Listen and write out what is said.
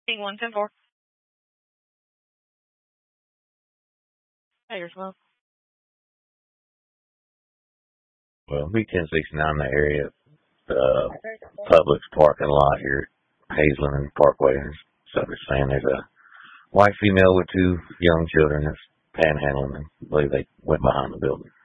Being 110-4. Hey, yourself. Well, B1069, the area, Publix parking lot here, Hazelin and Parkway. So they're saying there's a white female with two young children that's panhandling, and I believe they went behind the building.